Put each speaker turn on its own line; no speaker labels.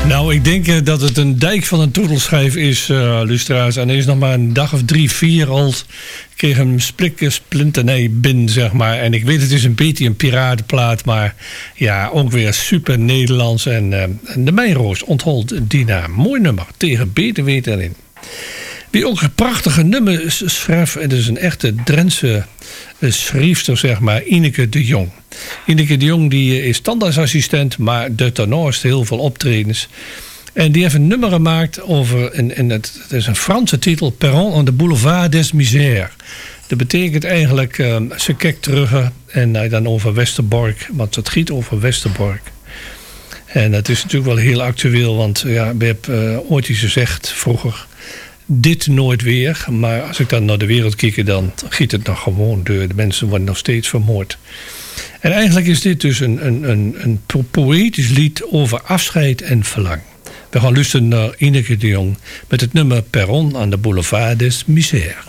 Nou, ik denk dat het een dijk van een toetelschijf is, lustra's. En hij is nog maar een dag of 3, 4 oud. Ik kreeg hem splinternieuw binnen, zeg maar. En ik weet, het is een beetje een piratenplaat. Maar ja, ook weer super Nederlands. En de Mijnroos ontholt die naam. Mooi nummer, tegen beter weten erin. Wie ook een prachtige nummers schreef. Het is een echte Drentse schrijfster, zeg maar. Ineke de Jong. Ineke de Jong die is tandartsassistent, maar doet daarnaast heel veel optredens. En die heeft een nummer gemaakt over, het is een Franse titel, Perron aan de boulevard des Misères. Dat betekent eigenlijk, ze kijkt terug en dan over Westerbork, want het gaat over Westerbork. En dat is natuurlijk wel heel actueel, want ja, we hebben ooit eens gezegd vroeger, dit nooit weer. Maar als ik dan naar de wereld kijk, dan giet het nog gewoon door. De mensen worden nog steeds vermoord. En eigenlijk is dit dus een poëtisch lied over afscheid en verlang. We gaan luisteren naar Ineke de Jong met het nummer Perron aan de boulevard des Misères.